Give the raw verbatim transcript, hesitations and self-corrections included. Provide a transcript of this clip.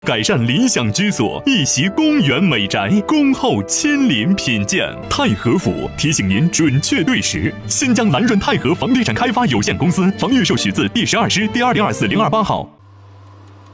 改善理想居所，一袭公园美宅，恭候亲临品鉴。太和府提醒您准确对时。新疆蓝润太和房地产开发有限公司房预售许字第十二师第二零二四零二八号。